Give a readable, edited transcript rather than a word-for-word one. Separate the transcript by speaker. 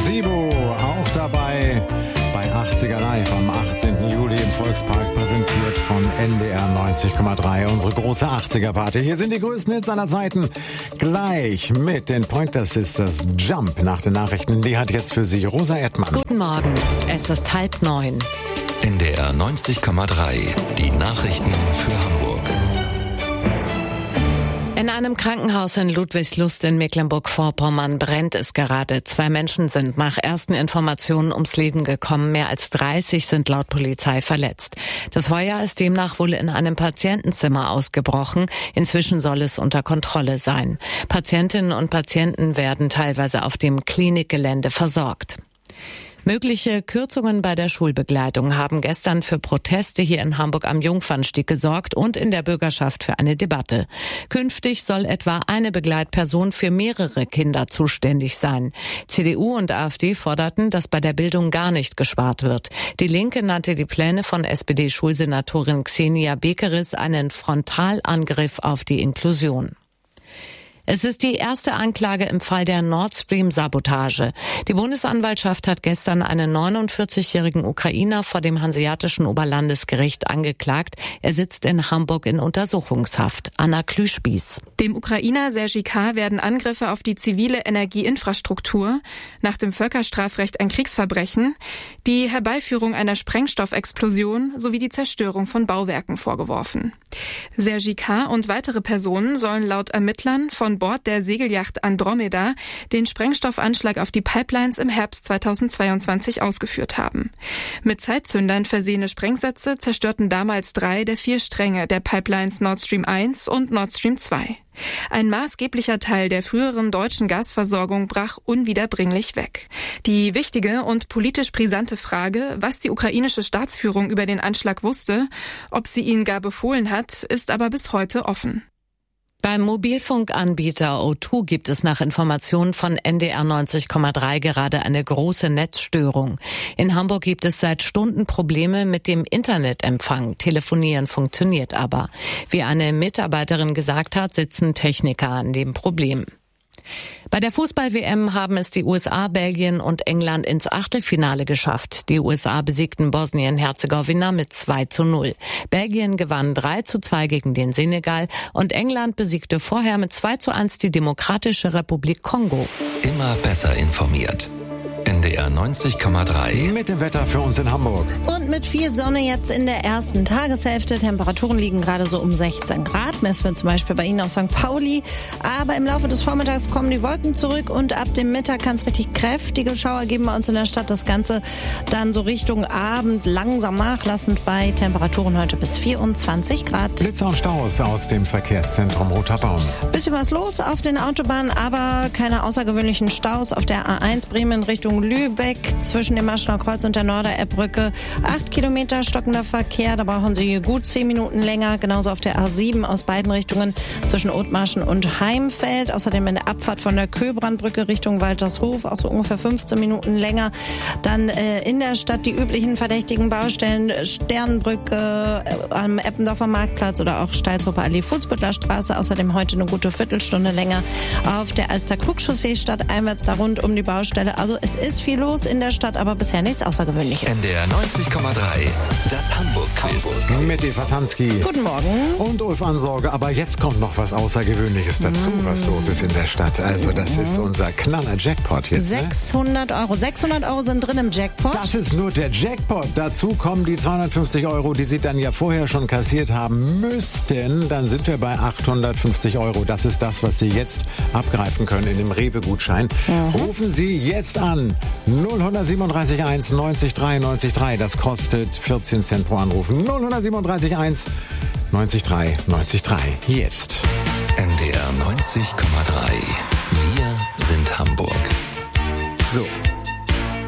Speaker 1: Sibo auch dabei bei 80er Live am 18. Juli im Volkspark, präsentiert von NDR 90,3. Unsere große 80er-Party. Hier sind die größten Hits aller Zeiten. Gleich mit den Pointer Sisters Jump nach den Nachrichten. Die hat jetzt für Sie Rosa Erdmann.
Speaker 2: Guten Morgen, es ist 8:30.
Speaker 3: NDR 90,3. Die Nachrichten für Hamburg.
Speaker 2: In einem Krankenhaus in Ludwigslust in Mecklenburg-Vorpommern brennt es gerade. 2 Menschen sind nach ersten Informationen ums Leben gekommen. Mehr als 30 sind laut Polizei verletzt. Das Feuer ist demnach wohl in einem Patientenzimmer ausgebrochen. Inzwischen soll es unter Kontrolle sein. Patientinnen und Patienten werden teilweise auf dem Klinikgelände versorgt. Mögliche Kürzungen bei der Schulbegleitung haben gestern für Proteste hier in Hamburg am Jungfernstieg gesorgt und in der Bürgerschaft für eine Debatte. Künftig soll etwa eine Begleitperson für mehrere Kinder zuständig sein. CDU und AfD forderten, dass bei der Bildung gar nicht gespart wird. Die Linke nannte die Pläne von SPD-Schulsenatorin Xenia Bekeris einen Frontalangriff auf die Inklusion. Es ist die erste Anklage im Fall der Nord Stream-Sabotage. Die Bundesanwaltschaft hat gestern einen 49-jährigen Ukrainer vor dem Hanseatischen Oberlandesgericht angeklagt. Er sitzt in Hamburg in Untersuchungshaft. Anna Klüspieß.
Speaker 4: Dem Ukrainer Sergej K. werden Angriffe auf die zivile Energieinfrastruktur, nach dem Völkerstrafrecht ein Kriegsverbrechen, die Herbeiführung einer Sprengstoffexplosion sowie die Zerstörung von Bauwerken vorgeworfen. Sergej K. und weitere Personen sollen laut Ermittlern von Bord der Segelyacht Andromeda den Sprengstoffanschlag auf die Pipelines im Herbst 2022 ausgeführt haben. Mit Zeitzündern versehene Sprengsätze zerstörten damals 3 der 4 Stränge der Pipelines Nord Stream 1 und Nord Stream 2. Ein maßgeblicher Teil der früheren deutschen Gasversorgung brach unwiederbringlich weg. Die wichtige und politisch brisante Frage, was die ukrainische Staatsführung über den Anschlag wusste, ob sie ihn gar befohlen hat, ist aber bis heute offen.
Speaker 2: Beim Mobilfunkanbieter O2 gibt es nach Informationen von NDR 90,3 gerade eine große Netzstörung. In Hamburg gibt es seit Stunden Probleme mit dem Internetempfang. Telefonieren funktioniert aber. Wie eine Mitarbeiterin gesagt hat, sitzen Techniker an dem Problem. Bei der Fußball-WM haben es die USA, Belgien und England ins Achtelfinale geschafft. Die USA besiegten Bosnien-Herzegowina mit 2:0. Belgien gewann 3:2 gegen den Senegal und England besiegte vorher mit 2:1 die Demokratische Republik Kongo.
Speaker 3: Immer besser informiert. NDR 90,3.
Speaker 1: Mit dem Wetter für uns in Hamburg.
Speaker 5: Und mit viel Sonne jetzt in der ersten Tageshälfte. Temperaturen liegen gerade so um 16 Grad. Messen wir zum Beispiel bei Ihnen auf St. Pauli. Aber im Laufe des Vormittags kommen die Wolken zurück und ab dem Mittag kann es richtig kräftige Schauer geben bei uns in der Stadt. Das Ganze dann so Richtung Abend langsam nachlassend bei Temperaturen heute bis 24 Grad.
Speaker 1: Blitzer und Staus aus dem Verkehrszentrum Roter Baum.
Speaker 5: Bisschen was los auf den Autobahnen, aber keine außergewöhnlichen Staus auf der A1 Bremen Richtung Lübeck zwischen dem Maschner Kreuz und der Nordereppbrücke. 8 Kilometer stockender Verkehr, da brauchen Sie gut 10 Minuten länger. Genauso auf der A7 aus beiden Richtungen zwischen Othmarschen und Heimfeld. Außerdem in der Abfahrt von der Köbrandbrücke Richtung Waltershof auch so ungefähr 15 Minuten länger. Dann in der Stadt die üblichen verdächtigen Baustellen. Sternbrücke am Eppendorfer Marktplatz oder auch Steilshofer Allee, Fußbüttler Straße. Außerdem heute eine gute Viertelstunde länger auf der Alster-Krug-Chaussee stadteinwärts da rund um die Baustelle. Also es ist viel los in der Stadt, aber bisher nichts Außergewöhnliches.
Speaker 3: NDR 90,3. Das Hamburg-Quiz.
Speaker 1: Mit Eva Tansky.
Speaker 5: Guten Morgen.
Speaker 1: Und Ulf Ansorge. Aber jetzt kommt noch was Außergewöhnliches dazu, was los ist in der Stadt. Also das ist unser Knaller-Jackpot jetzt.
Speaker 5: 600 Euro. 600 Euro sind drin im Jackpot.
Speaker 1: Das ist nur der Jackpot. Dazu kommen die 250 Euro, die Sie dann ja vorher schon kassiert haben müssten. Dann sind wir bei 850 Euro. Das ist das, was Sie jetzt abgreifen können in dem Rewe-Gutschein. Rufen Sie jetzt an. 0137 1 90 3 90 3. Das kostet 14 Cent pro Anruf. 0137 1 90 3 90 3. Jetzt.
Speaker 3: NDR 90,3. Wir sind Hamburg.
Speaker 1: So.